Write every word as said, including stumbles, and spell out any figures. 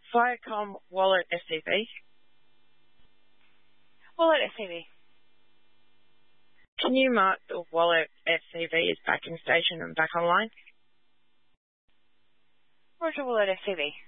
Viacom Wallet S C V. Wallet S C V. Can you mark the Wallet S C V as back in station and back online? Roger, Wallet S C V.